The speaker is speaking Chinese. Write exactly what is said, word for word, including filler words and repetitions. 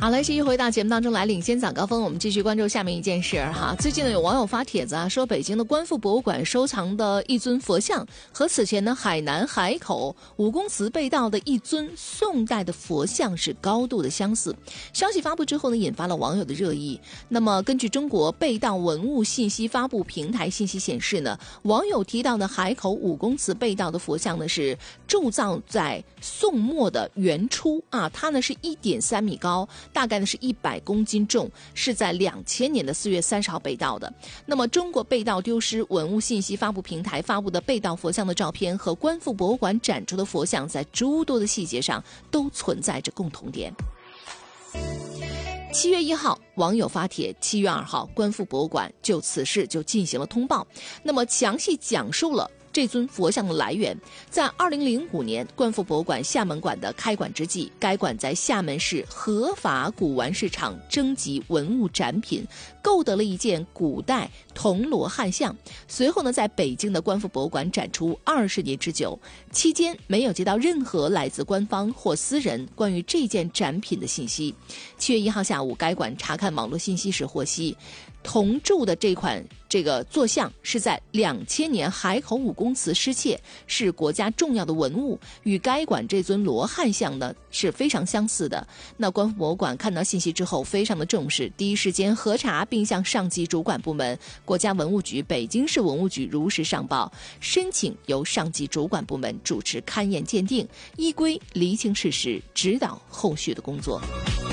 好了，继续回到节目当中来，领先早高峰，我们继续关注下面一件事哈。最近呢，有网友发帖子啊，说北京的观复博物馆收藏的一尊佛像和此前呢海南海口武功祠被盗的一尊宋代的佛像是高度的相似。消息发布之后呢，引发了网友的热议。那么根据中国被盗文物信息发布平台信息显示呢，网友提到的海口武功祠被盗的佛像呢是铸造在宋末的元初啊，它呢是一点三米高，大概呢是一百公斤重，是在两千年的四月三十号被盗的。那么中国被盗丢失文物信息发布平台发布的被盗佛像的照片和观复博物馆展出的佛像在诸多的细节上都存在着共同点。七月一号，网友发帖，七月二号，观复博物馆就此事就进行了通报，那么详细讲述了这尊佛像的来源。在二零零五年，观复博物馆厦门馆的开馆之际，该馆在厦门市合法古玩市场征集文物展品，购得了一件古代铜锣汉像。随后呢，在北京的观复博物馆展出二十年之久，期间没有接到任何来自官方或私人关于这件展品的信息。七月一号下午，该馆查看网络信息时获悉，铜铸的这款这个坐像是在两千年海口武功祠失窃，是国家重要的文物，与该馆这尊罗汉像呢是非常相似的。那观复博物馆看到信息之后非常的重视，第一时间核查，并向上级主管部门国家文物局、北京市文物局如实上报，申请由上级主管部门主持勘验鉴定，依规厘清事实，指导后续的工作。